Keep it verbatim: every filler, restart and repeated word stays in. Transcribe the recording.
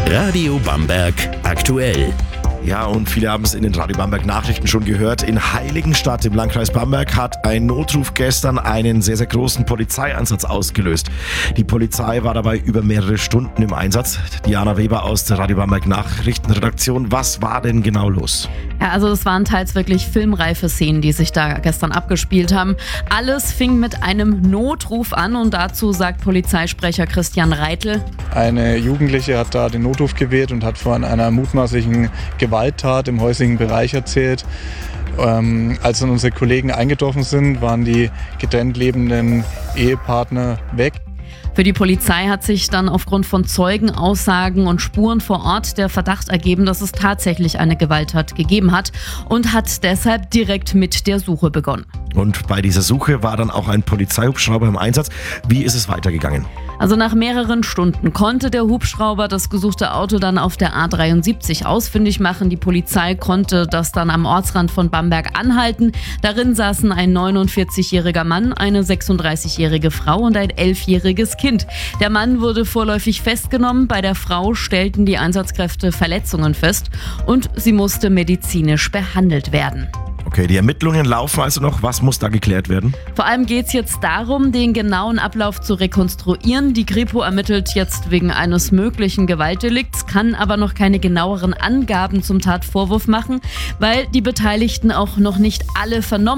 Radio Bamberg aktuell. Ja, und viele haben es in den Radio Bamberg Nachrichten schon gehört. In Heiligenstadt im Landkreis Bamberg hat ein Notruf gestern einen sehr, sehr großen Polizeieinsatz ausgelöst. Die Polizei war dabei über mehrere Stunden im Einsatz. Diana Weber aus der Radio Bamberg Nachrichtenredaktion. Was war denn genau los? Ja, also es waren teils wirklich filmreife Szenen, die sich da gestern abgespielt haben. Alles fing mit einem Notruf an und dazu sagt Polizeisprecher Christian Reitel: Eine Jugendliche hat da den Notruf gewählt und hat von einer mutmaßlichen Gewalttat im häuslichen Bereich erzählt. Ähm, als dann unsere Kollegen eingetroffen sind, waren die getrennt lebenden Ehepartner weg. Für die Polizei hat sich dann aufgrund von Zeugenaussagen und Spuren vor Ort der Verdacht ergeben, dass es tatsächlich eine Gewalttat gegeben hat und hat deshalb direkt mit der Suche begonnen. Und bei dieser Suche war dann auch ein Polizeihubschrauber im Einsatz. Wie ist es weitergegangen? Also nach mehreren Stunden konnte der Hubschrauber das gesuchte Auto dann auf der A dreiundsiebzig ausfindig machen. Die Polizei konnte das dann am Ortsrand von Bamberg anhalten. Darin saßen ein neunundvierzigjähriger Mann, eine sechsunddreißigjährige Frau und ein elfjähriges Kind. Der Mann wurde vorläufig festgenommen. Bei der Frau stellten die Einsatzkräfte Verletzungen fest und sie musste medizinisch behandelt werden. Okay, die Ermittlungen laufen also noch. Was muss da geklärt werden? Vor allem geht es jetzt darum, den genauen Ablauf zu rekonstruieren. Die Kripo ermittelt jetzt wegen eines möglichen Gewaltdelikts, kann aber noch keine genaueren Angaben zum Tatvorwurf machen, weil die Beteiligten auch noch nicht alle vernommen